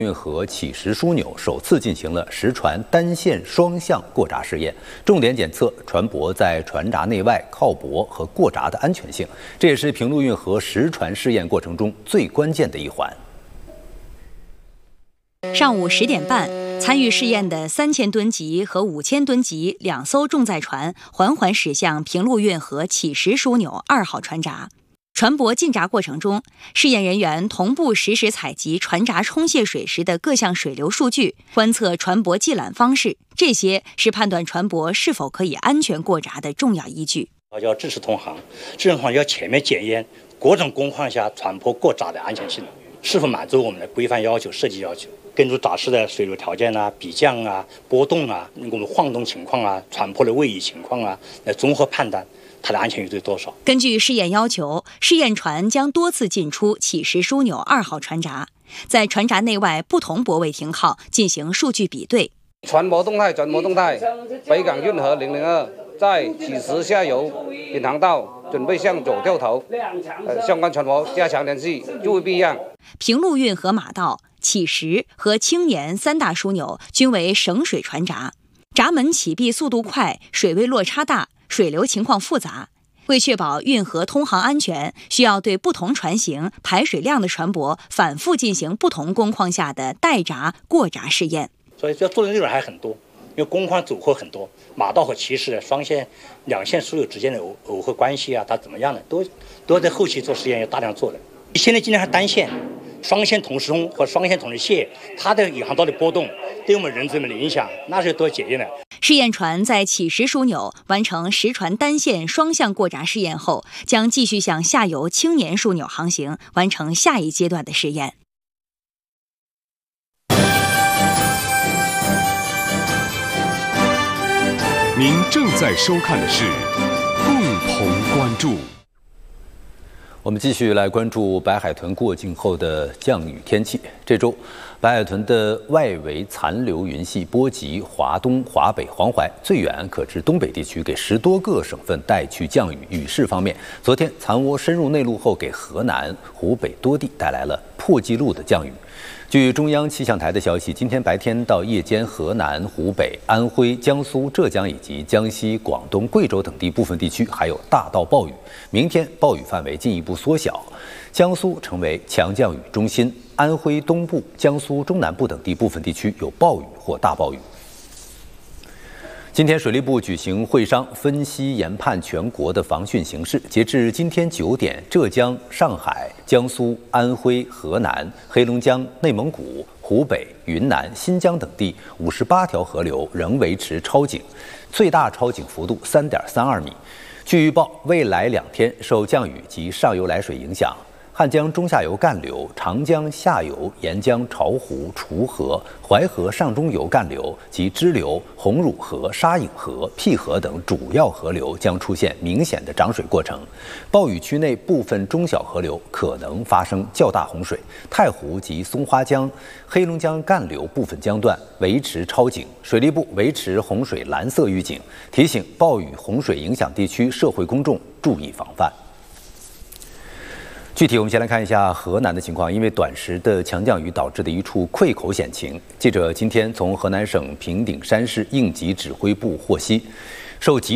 运河起石枢纽首次进行了实船单线双向过闸试验，重点检测船舶在船闸内外靠泊和过闸的安全性。这也是平陆运河实船试验过程中最关键的一环。 上午10点半，参与试验的3000吨级和5000吨级2艘重载船缓缓驶向平陆运河起石枢纽2号船闸。船舶进闸过程中，试验人员同步实时采集船闸冲卸水时的各项水流数据，观测船舶系缆方式，这些是判断船舶是否可以安全过闸的重要依据。 要支持同行，要全面检验各种工况下船舶过闸的安全性，是否满足我们的规范要求、设计要求。根据闸室的水流条件啊、比降啊、波动啊、我们晃动情况啊、船舶的位移情况啊，来综合判断它的安全依度多少？ 根据试验要求，试验船将多次进出起石枢纽2号船闸，在船闸内外不同泊位停靠进行数据比对。 船舶动态，北港运河002在起石下游引航道准备向左掉头，相关船舶加强联系，注意避让。 平陆运河马道、起石和青年3大枢纽均为省水船闸，闸门启闭速度快，水位落差大，水流情况复杂。为确保运河通航安全，需要对不同船型、排水量的船舶反复进行不同工况下的待闸、过闸试验。 所以要做的内容还很多，因为工况组合很多，马道和起石双线、两线枢纽之间的耦合关系啊，它怎么样的，都要在后期做实验要大量做的。现在尽量是单线。双线同时冲和双线同时卸，它的引航道的波动对我们人怎么的影响，那是多检验的。 试验船在起石枢纽完成实船单线双向过闸试验后，将继续向下游青年枢纽航行，完成下一阶段的试验。 您正在收看的是共同关注。 我们继续来关注白海豚过境后的降雨天气。这周，白海豚的外围残留云系波及华东、华北、黄淮，最远可至东北地区，给10多个省份带去降雨。雨势方面，昨天残涡深入内陆后，给河南、湖北多地带来了破纪录的降雨。据中央气象台的消息，今天白天到夜间，河南、湖北、安徽、江苏、浙江以及江西、广东、贵州等地部分地区还有大到暴雨。明天暴雨范围进一步缩小，江苏成为强降雨中心，安徽东部、江苏中南部等地部分地区有暴雨或大暴雨。今天水利部举行会商，分析研判全国的防汛形势。截至今天9点，浙江、上海、江苏、安徽、河南、黑龙江、内蒙古、湖北、云南、新疆等地58条河流仍维持超警，最大超警幅度3.32米。据预报，未来2天受降雨及上游来水影响，汉江中下游干流、长江下游沿江巢湖、滁河、淮河上中游干流及支流、红乳河、沙隐河、辟河等主要河流将出现明显的涨水过程。暴雨区内部分中小河流可能发生较大洪水，太湖及松花江、黑龙江干流部分江段维持超警，水利部维持洪水蓝色预警，提醒暴雨洪水影响地区社会公众注意防范。具体我们先来看一下河南的情况，因为短时的强降雨导致的一处溃口险情。记者今天从河南省平顶山市应急指挥部获悉，受